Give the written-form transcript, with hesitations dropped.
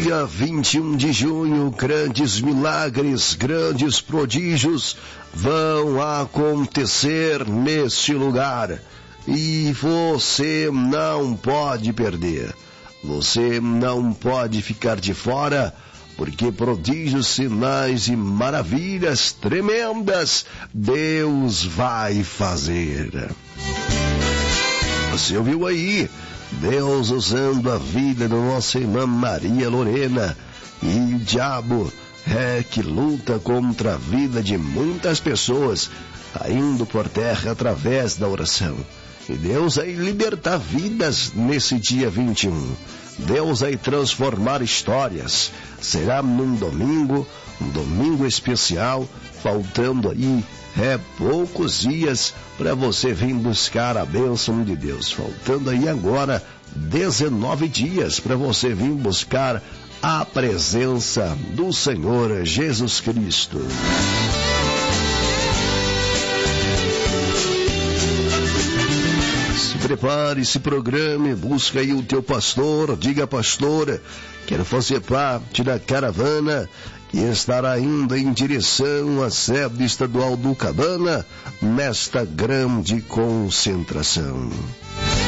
dia 21 de junho, grandes milagres, grandes prodígios vão acontecer neste lugar. E você não pode perder. Você não pode ficar de fora, porque prodígios, sinais e maravilhas tremendas Deus vai fazer. Você ouviu aí? Deus usando a vida da nossa irmã Maria Lorena. E o diabo que luta contra a vida de muitas pessoas, caindo por terra através da oração. E Deus vai libertar vidas nesse dia 21. Deus vai transformar histórias. Será num domingo, um domingo especial, faltando aí poucos dias para você vir buscar a bênção de Deus. Faltando aí agora 19 dias para você vir buscar a presença do Senhor Jesus Cristo. Prepare, se programe, busca aí o teu pastor, diga pastora, quero fazer parte da caravana que estará indo em direção à sede estadual do Cabana nesta grande concentração.